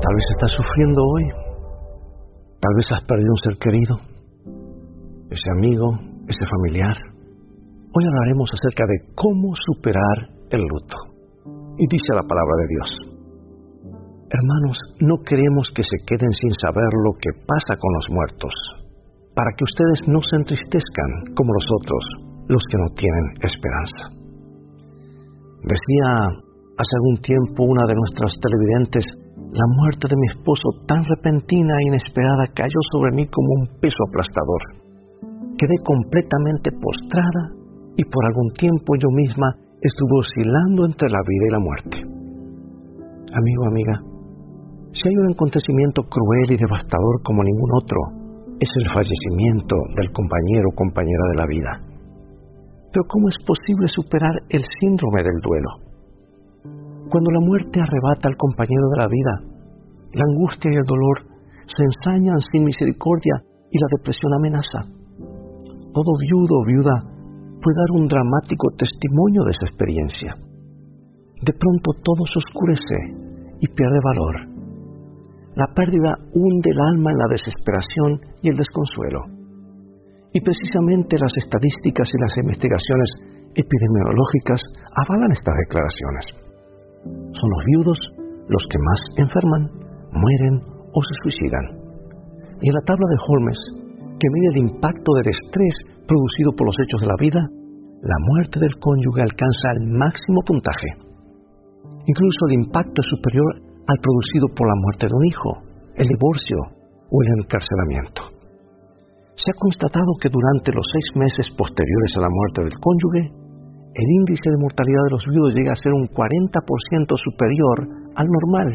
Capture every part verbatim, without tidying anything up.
Tal vez estás sufriendo hoy. Tal vez has perdido un ser querido, ese amigo, ese familiar. Hoy hablaremos acerca de cómo superar el luto. Y dice la palabra de Dios: hermanos, no queremos que se queden sin saber lo que pasa con los muertos, para que ustedes no se entristezcan como los otros, los que no tienen esperanza. Decía hace algún tiempo una de nuestras televidentes: la muerte de mi esposo tan repentina e inesperada cayó sobre mí como un peso aplastador. Quedé completamente postrada y por algún tiempo yo misma estuve oscilando entre la vida y la muerte. Amigo, amiga, si hay un acontecimiento cruel y devastador como ningún otro, es el fallecimiento del compañero o compañera de la vida. Pero ¿cómo es posible superar el síndrome del duelo? Cuando la muerte arrebata al compañero de la vida, la angustia y el dolor se ensañan sin misericordia y la depresión amenaza. Todo viudo o viuda puede dar un dramático testimonio de esa experiencia. De pronto todo se oscurece y pierde valor. La pérdida hunde el alma en la desesperación y el desconsuelo. Y precisamente las estadísticas y las investigaciones epidemiológicas avalan estas declaraciones. Son los viudos los que más enferman, mueren o se suicidan. Y en la tabla de Holmes, que mide el impacto del estrés producido por los hechos de la vida, la muerte del cónyuge alcanza el máximo puntaje. Incluso el impacto es superior al producido por la muerte de un hijo, el divorcio o el encarcelamiento. Se ha constatado que durante los seis meses posteriores a la muerte del cónyuge, el índice de mortalidad de los viudos llega a ser un cuarenta por ciento superior al normal.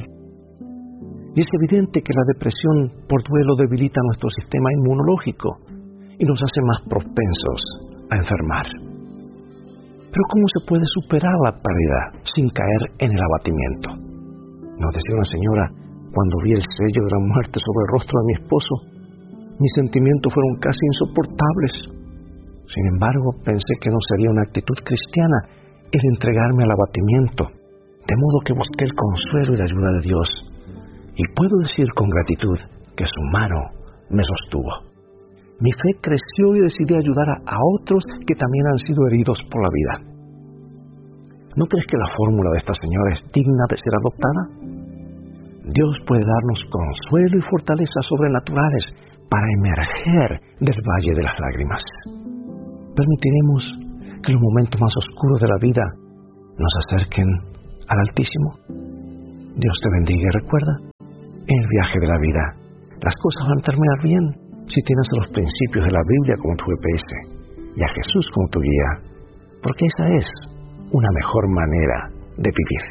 Y es evidente que la depresión por duelo debilita nuestro sistema inmunológico y nos hace más propensos a enfermar. Pero ¿cómo se puede superar la pérdida sin caer en el abatimiento? Nos decía una señora: cuando vi el sello de la muerte sobre el rostro de mi esposo, mis sentimientos fueron casi insoportables. Sin embargo, pensé que no sería una actitud cristiana el entregarme al abatimiento, de modo que busqué el consuelo y la ayuda de Dios. Y puedo decir con gratitud que su mano me sostuvo. Mi fe creció y decidí ayudar a, a otros que también han sido heridos por la vida. ¿No crees que la fórmula de esta señora es digna de ser adoptada? Dios puede darnos consuelo y fortaleza sobrenaturales para emerger del valle de las lágrimas. Permitiremos que los momentos más oscuros de la vida nos acerquen al Altísimo. Dios te bendiga y recuerda, en el viaje de la vida, las cosas van a terminar bien si tienes a los principios de la Biblia como tu G P S y a Jesús como tu guía, porque esa es una mejor manera de vivir.